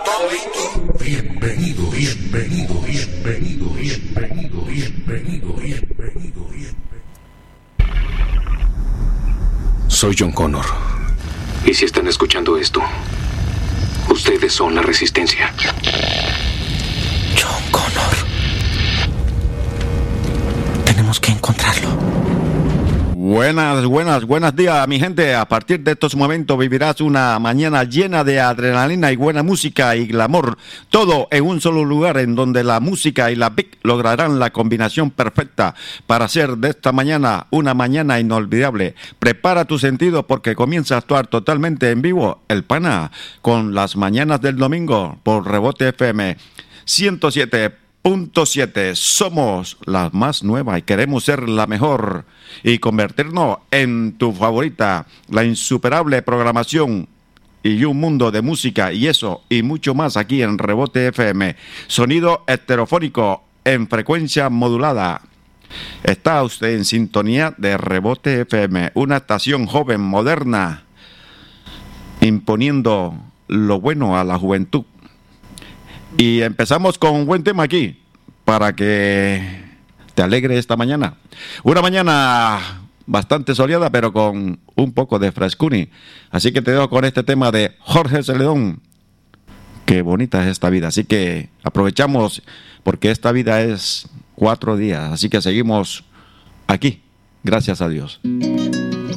Bienvenido, bienvenido, bienvenido, bienvenido, bienvenido, bienvenido, bienvenido. Soy John Connor. Y si están escuchando esto, ustedes son la resistencia. John Connor. Tenemos que encontrarlo. Buenos días, mi gente. A partir de estos momentos vivirás una mañana llena de adrenalina y buena música y glamour. Todo en un solo lugar en donde la música y la Big lograrán la combinación perfecta para hacer de esta mañana una mañana inolvidable. Prepara tu sentido porque comienza a actuar totalmente en vivo El Pana con las mañanas del domingo por Rebote FM 107.7. Somos la más nueva y queremos ser la mejor y convertirnos en tu favorita, la insuperable programación y un mundo de música y eso y mucho más aquí en Rebote FM. Sonido heterofónico en frecuencia modulada. Está usted en sintonía de Rebote FM, una estación joven, moderna, imponiendo lo bueno a la juventud. Y empezamos con un buen tema aquí, para que te alegre esta mañana. Una mañana bastante soleada, pero con un poco de frescuni. Así que te dejo con este tema de Jorge Celedón. Qué bonita es esta vida. Así que aprovechamos, porque esta vida es 4 días. Así que seguimos aquí, gracias a Dios.